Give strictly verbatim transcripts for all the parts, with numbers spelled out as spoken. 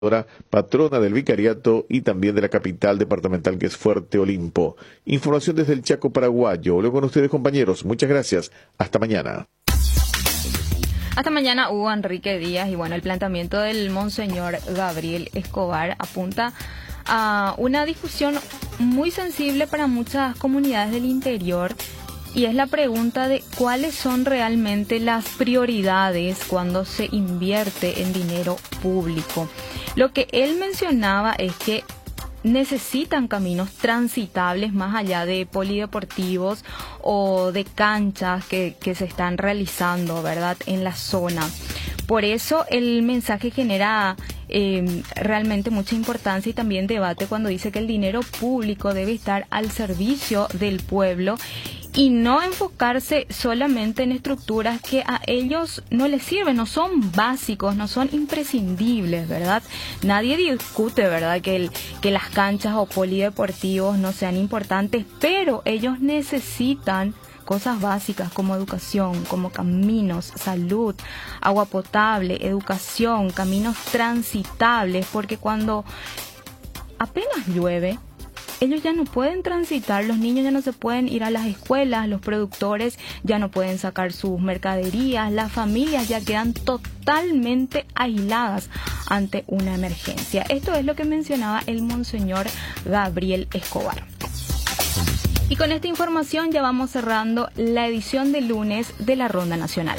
patrona del vicariato y también de la capital departamental que es Fuerte Olimpo. Información desde el Chaco paraguayo. Luego con ustedes, compañeros. Muchas gracias. Hasta mañana. Hasta mañana, Hugo Enrique Díaz. Y bueno, el planteamiento del monseñor Gabriel Escobar apunta a una discusión muy sensible para muchas comunidades del interior, y es la pregunta de cuáles son realmente las prioridades cuando se invierte en dinero público. Lo que él mencionaba es que necesitan caminos transitables más allá de polideportivos o de canchas que, que se están realizando, ¿verdad?, en la zona. Por eso el mensaje genera eh, realmente mucha importancia y también debate cuando dice que el dinero público debe estar al servicio del pueblo y no enfocarse solamente en estructuras que a ellos no les sirven, no son básicos, no son imprescindibles, ¿verdad? Nadie discute, ¿verdad?, que, el, que las canchas o polideportivos no sean importantes, pero ellos necesitan cosas básicas como educación, como caminos, salud, agua potable, educación, caminos transitables, porque cuando apenas llueve, ellos ya no pueden transitar, los niños ya no se pueden ir a las escuelas, los productores ya no pueden sacar sus mercaderías, las familias ya quedan totalmente aisladas ante una emergencia. Esto es lo que mencionaba el monseñor Gabriel Escobar. Y con esta información ya vamos cerrando la edición de lunes de la Ronda Nacional.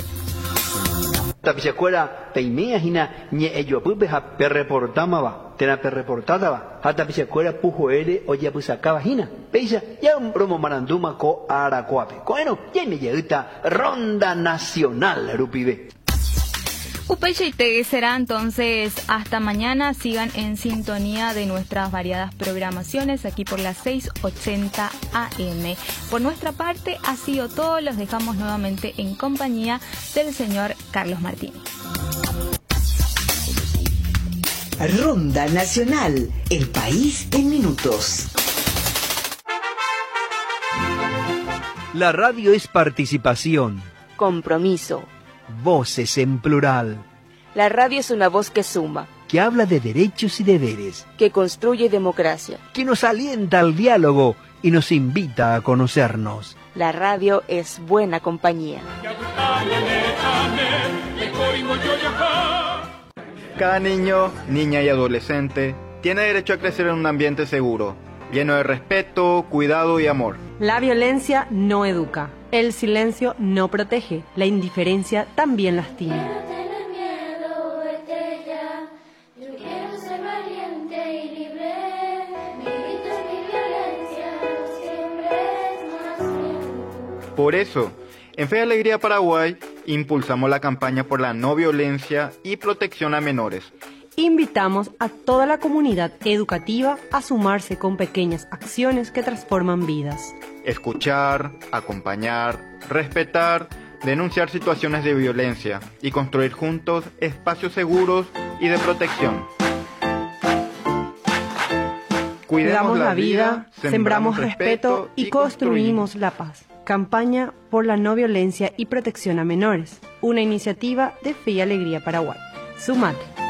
Tapichacuera peimea hina ñe ello pupe ha perreportama tena perreportada va ha tapichacuera pujo ere oya pusacaba hina peisa ya un promo maranduma ko aracuape bueno ya me llega Ronda Nacional rupibe. Upeycheite será entonces hasta mañana. Sigan en sintonía de nuestras variadas programaciones aquí por las seis ochenta A M. Por nuestra parte ha sido todo. Los dejamos nuevamente en compañía del señor Carlos Martínez. Ronda Nacional, el país en minutos. La radio es participación, compromiso, voces en plural. La radio es una voz que suma, que habla de derechos y deberes, que construye democracia, que nos alienta al diálogo y nos invita a conocernos. La radio es buena compañía. Cada niño, niña y adolescente tiene derecho a crecer en un ambiente seguro, lleno de respeto, cuidado y amor. La violencia no educa, el silencio no protege, la indiferencia también lastima. Por eso, en Fe y Alegría Paraguay, impulsamos la campaña por la no violencia y protección a menores. Invitamos a toda la comunidad educativa a sumarse con pequeñas acciones que transforman vidas. Escuchar, acompañar, respetar, denunciar situaciones de violencia y construir juntos espacios seguros y de protección. Cuidamos la vida, sembramos respeto y construimos la paz. Campaña por la no violencia y protección a menores. Una iniciativa de Fe y Alegría Paraguay. Sumate.